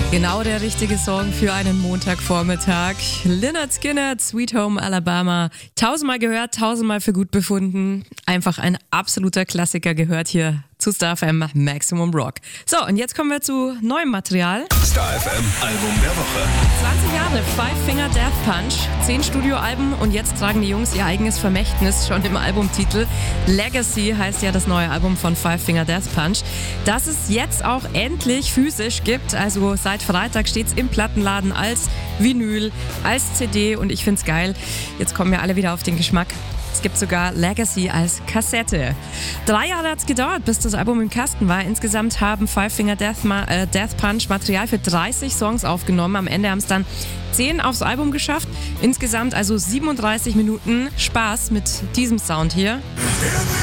Genau der richtige Song für einen Montagvormittag. Lynyrd Skynyrd, Sweet Home Alabama. 1000-mal gehört, 1000-mal für gut befunden. Einfach ein absoluter Klassiker gehört hier zu Star FM Maximum Rock. So, und jetzt kommen wir zu neuem Material. Star FM Album der Woche. 20 Jahre Five Finger Death Punch, 10 Studioalben und jetzt tragen die Jungs ihr eigenes Vermächtnis schon im Albumtitel. Legacy heißt ja das neue Album von Five Finger Death Punch, das es jetzt auch endlich physisch gibt. Also seit Freitag steht's im Plattenladen als Vinyl, als CD und ich find's geil. Jetzt kommen wir alle wieder auf den Geschmack. Es gibt sogar Legacy als Kassette. 3 Jahre hat es gedauert, bis das Album im Kasten war. Insgesamt haben Five Finger Death Punch Material für 30 Songs aufgenommen. Am Ende haben es dann 10 aufs Album geschafft. Insgesamt also 37 Minuten Spaß mit diesem Sound hier.